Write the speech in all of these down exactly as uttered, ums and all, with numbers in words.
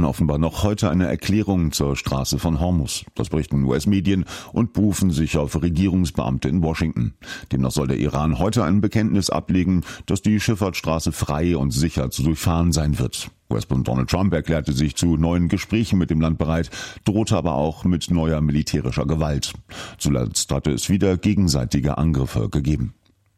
Iran offenbar noch heute eine Erklärung zur Straße von Hormuz. Das berichten U S-Medien und berufen sich auf Regierungsbeamte in Washington. Demnach soll der Iran heute ein Bekenntnis ablegen, dass die Schifffahrtsstraße frei und sicher zu durchfahren sein wird. U S-Präsident Donald Trump erklärte sich zu neuen Gesprächen mit dem Land bereit, drohte aber auch mit neuer militärischer Gewalt. Zuletzt hatte es wieder gegenseitige Angriffe gegeben.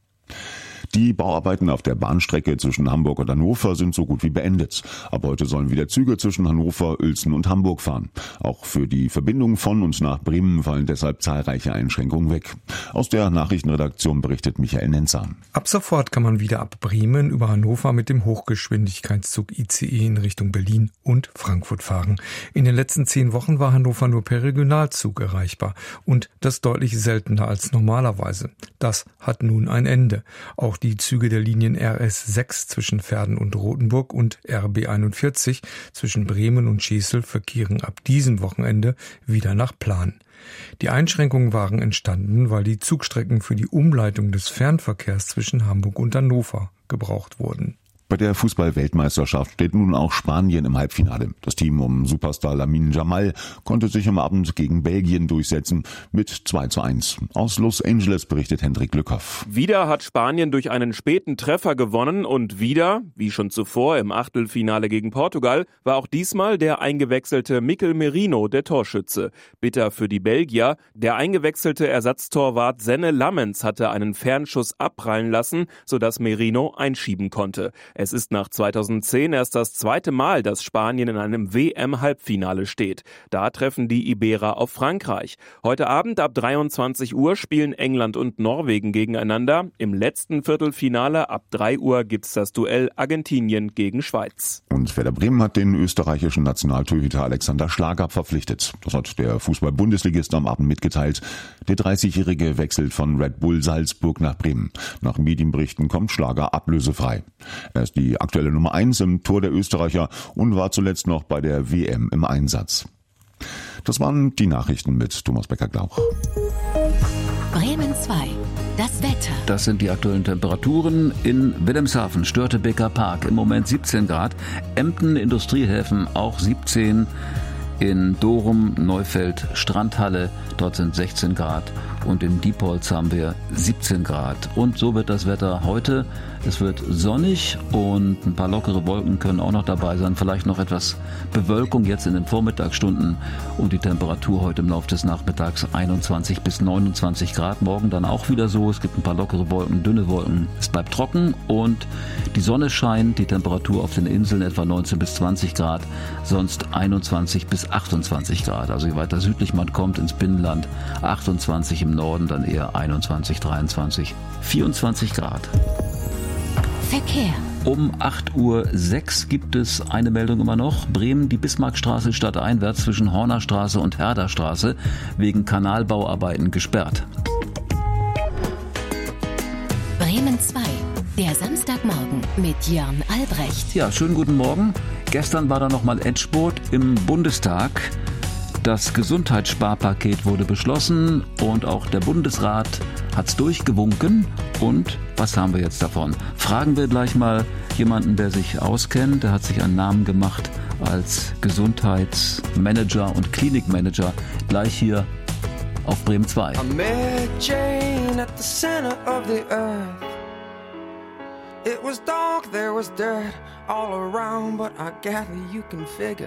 Die Bauarbeiten auf der Bahnstrecke zwischen Hamburg und Hannover sind so gut wie beendet. Ab heute sollen wieder Züge zwischen Hannover, Uelzen und Hamburg fahren. Auch für die Verbindung von und nach Bremen fallen deshalb zahlreiche Einschränkungen weg. Aus der Nachrichtenredaktion berichtet Michael Nenzer. Ab sofort kann man wieder ab Bremen über Hannover mit dem Hochgeschwindigkeitszug I C E in Richtung Berlin und Frankfurt fahren. In den letzten zehn Wochen war Hannover nur per Regionalzug erreichbar und das deutlich seltener als normalerweise. Das hat nun ein Ende. Auch die Züge der Linien R S sechs zwischen Verden und Rothenburg und R B einundvierzig zwischen Bremen und Schesel verkehren ab diesem Wochenende wieder nach Plan. Die Einschränkungen waren entstanden, weil die Zugstrecken für die Umleitung des Fernverkehrs zwischen Hamburg und Hannover gebraucht wurden. Bei der Fußball-Weltmeisterschaft steht nun auch Spanien im Halbfinale. Das Team um Superstar Lamine Yamal konnte sich am Abend gegen Belgien durchsetzen mit zwei zu eins. Aus Los Angeles berichtet Hendrik Lückhoff. Wieder hat Spanien durch einen späten Treffer gewonnen und wieder, wie schon zuvor im Achtelfinale gegen Portugal, war auch diesmal der eingewechselte Mikel Merino der Torschütze. Bitter für die Belgier, der eingewechselte Ersatztorwart Senne Lammens hatte einen Fernschuss abprallen lassen, sodass Merino einschieben konnte. Es ist nach zweitausendzehn erst das zweite Mal, dass Spanien in einem W M-Halbfinale steht. Da treffen die Iberer auf Frankreich. Heute Abend ab dreiundzwanzig Uhr spielen England und Norwegen gegeneinander. Im letzten Viertelfinale ab drei Uhr gibt's das Duell Argentinien gegen Schweiz. Und Werder Bremen hat den österreichischen Nationaltorhüter Alexander Schlager verpflichtet. Das hat der Fußball-Bundesligist am Abend mitgeteilt. Der dreißigjährige wechselt von Red Bull Salzburg nach Bremen. Nach Medienberichten kommt Schlager ablösefrei. Er ist die aktuelle Nummer eins im Tor der Österreicher und war zuletzt noch bei der W M im Einsatz. Das waren die Nachrichten mit Thomas Becker-Glauch. Bremen zwei. Das Wetter. Das sind die aktuellen Temperaturen. In Wilhelmshaven, Störtebeker Park im Moment siebzehn Grad. Emden, Industriehäfen auch siebzehn. In Dorum, Neufeld, Strandhalle, dort sind sechzehn Grad. Und in Diepholz haben wir siebzehn Grad. Und so wird das Wetter heute. Es wird sonnig und ein paar lockere Wolken können auch noch dabei sein. Vielleicht noch etwas Bewölkung jetzt in den Vormittagsstunden. Und die Temperatur heute im Laufe des Nachmittags einundzwanzig bis neunundzwanzig Grad. Morgen dann auch wieder so. Es gibt ein paar lockere Wolken, dünne Wolken. Es bleibt trocken und die Sonne scheint. Die Temperatur auf den Inseln etwa neunzehn bis zwanzig Grad. Sonst einundzwanzig bis achtundzwanzig Grad. Also je weiter südlich man kommt ins Binnenland, achtundzwanzig im Norden, dann eher einundzwanzig, dreiundzwanzig, vierundzwanzig Grad. Verkehr. Um acht Uhr sechs gibt es eine Meldung immer noch. Bremen, die Bismarckstraße stadteinwärts zwischen Hornerstraße und Herderstraße wegen Kanalbauarbeiten gesperrt. Bremen zwei. Der Samstagmorgen mit Jörn Albrecht. Ja, schönen guten Morgen. Gestern war da nochmal Endspurt im Bundestag. Das Gesundheitssparpaket wurde beschlossen und auch der Bundesrat hat's durchgewunken. Und was haben wir jetzt davon? Fragen wir gleich mal jemanden, der sich auskennt. Der hat sich einen Namen gemacht als Gesundheitsmanager und Klinikmanager. Gleich hier auf Bremen zwei. I met Jane at the center of the earth. It was dark, there was dirt all around, but I gather you can figure